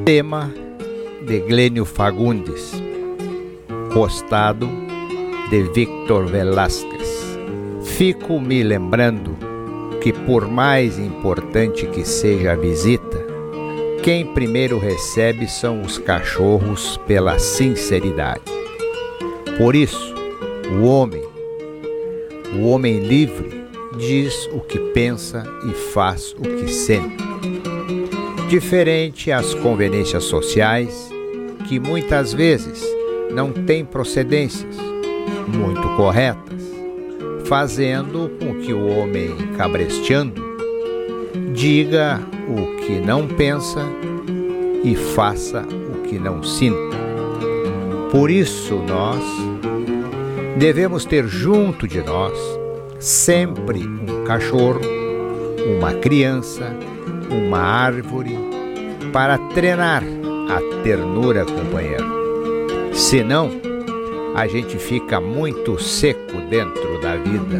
Tema de Glênio Fagundes, postado de Victor Velázquez. Fico me lembrando que, por mais importante que seja a visita, quem primeiro recebe são os cachorros pela sinceridade. Por isso, o homem livre, diz o que pensa e faz o que sente. Diferente às conveniências sociais, que muitas vezes não têm procedências muito corretas, fazendo com que o homem cabresteando diga o que não pensa e faça o que não sinta. Por isso nós devemos ter junto de nós sempre um cachorro, uma criança, uma árvore, para treinar a ternura, companheiro. Senão, a gente fica muito seco dentro da vida.